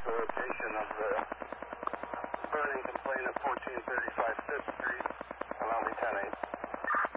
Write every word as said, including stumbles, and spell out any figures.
the location of the burning complaint of fourteen thirty-five Fifth Street. Allow me ten eight.